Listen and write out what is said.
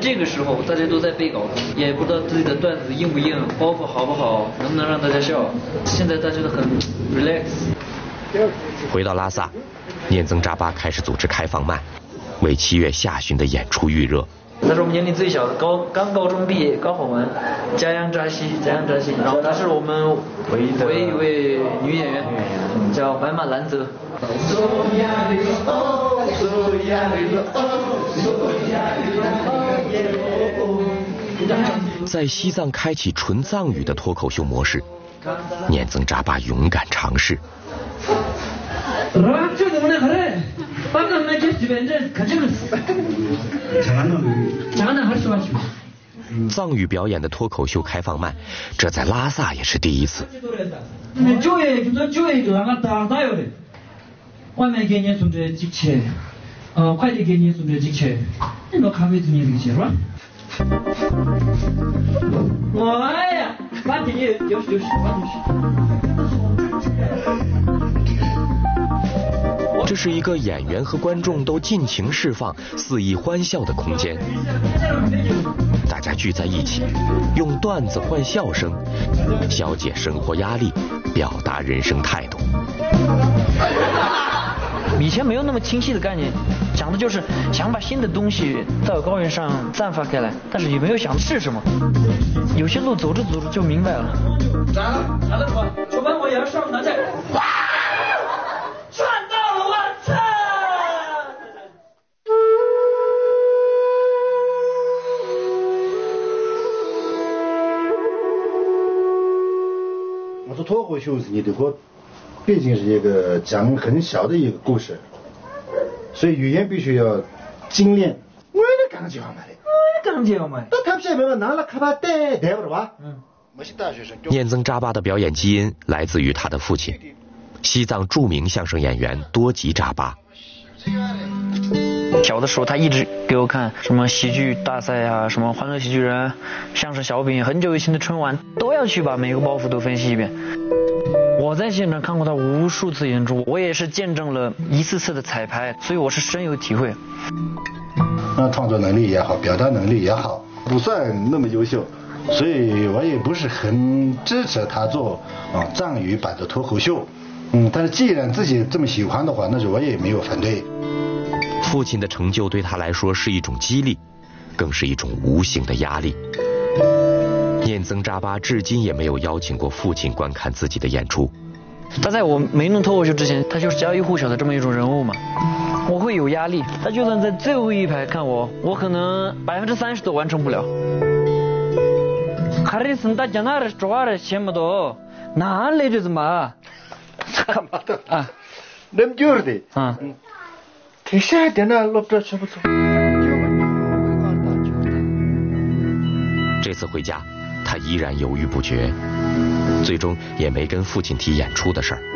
这个时候大家都在背稿，也不知道自己的段子硬不硬，包袱好不好，能不能让大家笑。现在大家都很 relax。 回到拉萨，念增扎巴开始组织开放麦，为7月下旬的演出预热。 她是我们年龄最小的，刚高中毕业，高考完，嘉阳扎西。然后她是我们唯一一位女演员，叫白马兰泽。 在西藏开启纯藏语的脱口秀模式，念增扎巴勇敢尝试。藏语表演的脱口秀开放麦，这在拉萨也是第一次。 外卖给你送这几切，快递给你送这几切，那咖啡送你这些是吧？哎呀，把这里就是把这是一个演员和观众都尽情释放、肆意欢笑的空间。大家聚在一起，用段子换笑声，消解生活压力，表达人生态度。 以前没有那么清晰的概念，讲的就是想把新的东西到高原上散发开来，但是也没有想是什么。有些路走着走着就明白了。 咋了？出门我也要上哪去？哇！赚到了，我操！ 我说脱口秀是你的话。毕竟是一个讲很小的一个故事，所以语言必须要精炼。我也刚讲嘛的，都他现在拿了卡巴带不是吧？ 念增扎巴的表演基因来自于他的父亲，西藏著名相声演员多吉扎巴。 小的时候他一直给我看什么喜剧大赛啊，什么欢乐喜剧人、相声小品，很久以前的春晚都要去把每个包袱都分析一遍。我在现场看过他无数次演出，我也是见证了一次次的彩排，所以我是深有体会。 创作能力也好，表达能力也好，不算那么优秀，所以我也不是很支持他做藏语版的脱口秀。但是既然自己这么喜欢的话，那就我也没有反对。 父亲的成就对他来说是一种激励，更是一种无形的压力。念增扎巴至今也没有邀请过父亲观看自己的演出。 他在我没弄脱口秀之前，他就是家喻户晓的这么一种人物嘛，我会有压力。他就算在最后一排看我可能30%都完成不了。하리슨다 자나를 좋아를 셴모도 나알레르즈 마. 잠깐만. 아, 렘겨르디. 아. 대샤 되나 롭다 쳐부터. 这次回家，他依然犹豫不决，最终也没跟父亲提演出的事儿。